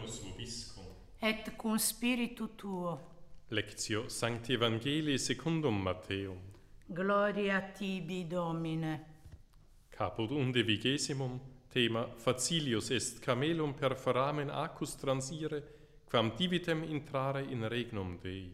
Dominus vobiscum. Et cum spiritu tuo. Lectio Sancti Evangelii secundum Matteum. Gloria tibi, Domine. Caput 11, Thema Facilius est camelum per foramen acus transire, quam divitem intrare in regnum Dei.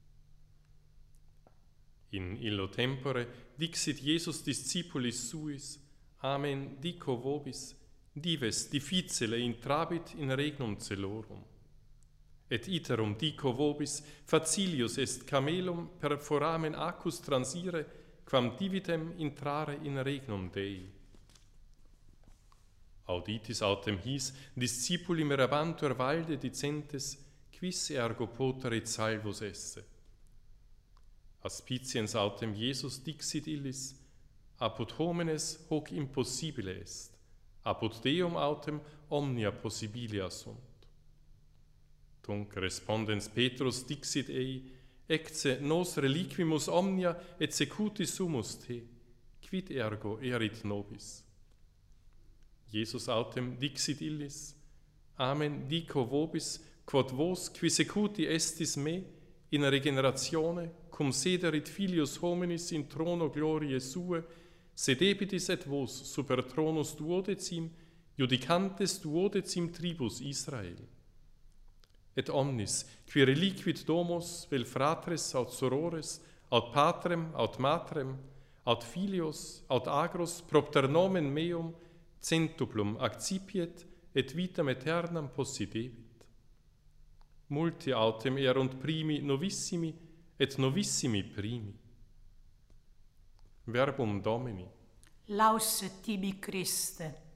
In illo tempore dixit Iesus discipulis suis: Amen dico vobis, dives difficile intrabit in regnum celorum. Et iterum dico vobis, facilius est camelum per foramen acus transire, quam divitem intrare in regnum Dei. Auditis autem his discipuli merabantur valde dicentes, quis ergo poterit salvus esse. Aspiciens autem Iesus dixit illis: apud homines hoc impossibile est, apud Deum autem omnia possibilia sunt. Tunc respondens Petrus dixit ei: ecce nos reliquimus omnia et secutis sumus te, quid ergo erit nobis? Iesus autem dixit illis: Amen dico vobis, quod vos qui secuti estis me in regeneratione cum sederit filius hominis in trono gloriae sue, sedebitis et vos super tronus duodecim, judicantes duodecim tribus Israel. Et omnis, qui reliquit domus vel fratres aut sorores, aut patrem, aut matrem, aut filios, aut agros, propter nomen meum, centuplum accipiet, et vitam aeternam possidebit. Multi autem erunt primi novissimi, et novissimi primi. Verbum Domini. Laus tibi Christe.